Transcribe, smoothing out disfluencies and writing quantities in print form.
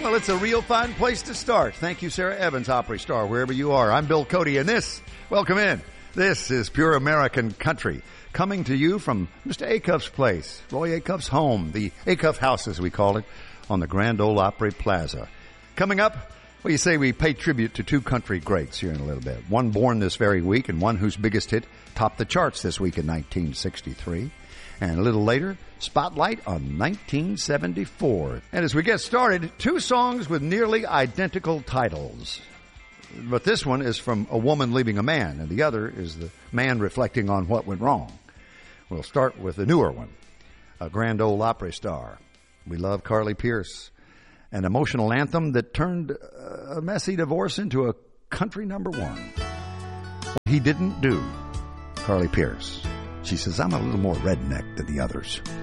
Well, it's a real fine place to start. Thank you, Sarah Evans, Opry Star, wherever you are. I'm Bill Cody, and welcome in. This is Pure American Country, coming to you from Mr. Acuff's place, Roy Acuff's home, the Acuff House, as we call it, on the Grand Ole Opry Plaza. Coming up, well, you say we pay tribute to two country greats here in a little bit. One born this very week and one whose biggest hit topped the charts this week in 1963. And a little later, spotlight on 1974. And as we get started, two songs with nearly identical titles. But this one is from a woman leaving a man, and the other is the man reflecting on what went wrong. We'll start with the newer one, a Grand Ole Opry Star. We love Carly Pearce, an emotional anthem that turned a messy divorce into a country number one. What he didn't do, Carly Pearce. She says, I'm a little more redneck than the others.